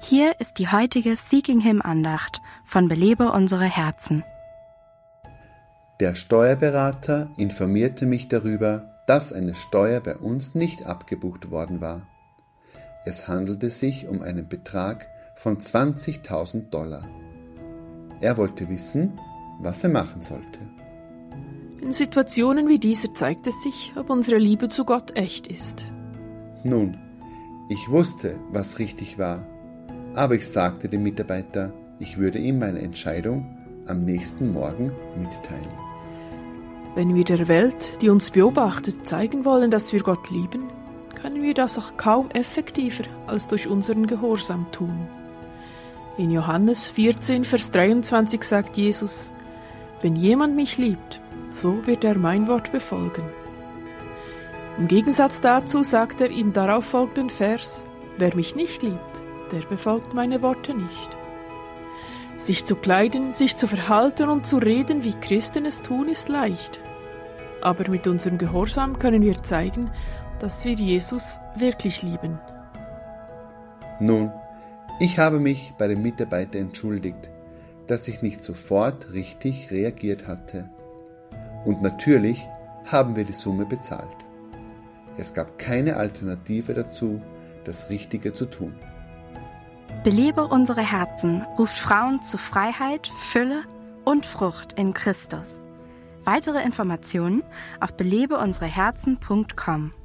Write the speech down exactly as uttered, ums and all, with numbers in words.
Hier ist die heutige Seeking Him Andacht von Belebe unsere Herzen. Der Steuerberater informierte mich darüber, dass eine Steuer bei uns nicht abgebucht worden war. Es handelte sich um einen Betrag von zwanzigtausend Dollar. Er wollte wissen, was er machen sollte. In Situationen wie dieser zeigt es sich, ob unsere Liebe zu Gott echt ist. Nun, ich wusste, was richtig war, aber ich sagte dem Mitarbeiter, ich würde ihm meine Entscheidung am nächsten Morgen mitteilen. Wenn wir der Welt, die uns beobachtet, zeigen wollen, dass wir Gott lieben, können wir das auch kaum effektiver als durch unseren Gehorsam tun. In Johannes vierzehn, Vers dreiundzwanzig sagt Jesus, wenn jemand mich liebt, so wird er mein Wort befolgen. Im Gegensatz dazu sagt er im darauffolgenden Vers, wer mich nicht liebt, der befolgt meine Worte nicht. Sich zu kleiden, sich zu verhalten und zu reden, wie Christen es tun, ist leicht. Aber mit unserem Gehorsam können wir zeigen, dass wir Jesus wirklich lieben. Nun, ich habe mich bei dem Mitarbeiter entschuldigt, dass ich nicht sofort richtig reagiert hatte. Und natürlich haben wir die Summe bezahlt. Es gab keine Alternative dazu, das Richtige zu tun. Belebe unsere Herzen ruft Frauen zu Freiheit, Fülle und Frucht in Christus. Weitere Informationen auf belebe unsere herzen punkt com.